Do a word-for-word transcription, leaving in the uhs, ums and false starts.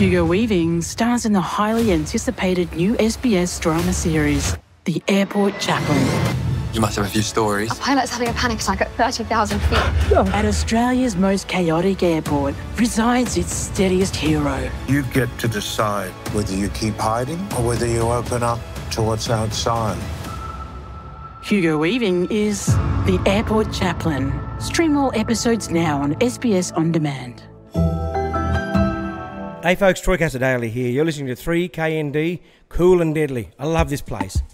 Hugo Weaving stars in the highly anticipated new S B S drama series, The Airport Chaplain. You must have a few stories. A pilot's having a panic attack at thirty thousand feet. At Australia's most chaotic airport resides its steadiest hero. You get to decide whether you keep hiding or whether you open up to what's outside. Hugo Weaving is The Airport Chaplain. Stream all episodes now on S B S On Demand. Hey folks, Troy Cassadaly here. You're listening to three K N D, Cool and Deadly. I love this place.